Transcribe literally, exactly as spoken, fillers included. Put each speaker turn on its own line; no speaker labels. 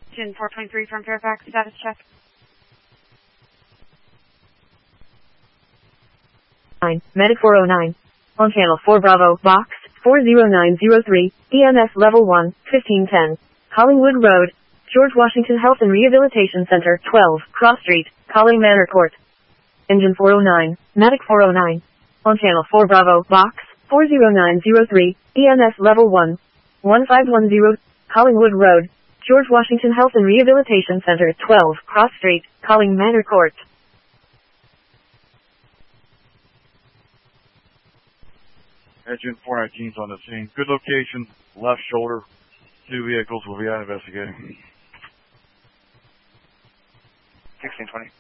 Engine four twenty-three from Fairfax, status check.
nine, Medic four oh nine. On channel four Bravo, box four zero nine zero three, E M S level one, fifteen ten. Collingwood Road, George Washington Health and Rehabilitation Center, twelve, Cross Street, Calling Manor Court. Engine four oh nine, Medic four oh nine. On channel four Bravo, box four zero nine zero three, E M S level one, one five one zero, Collingwood Road, George Washington Health and Rehabilitation Center, twelve, Cross Street, Calling Manor Court.
Engine four nineteen is on the scene. Good location, left shoulder. Two vehicles will be out investigating.
sixteen twenty.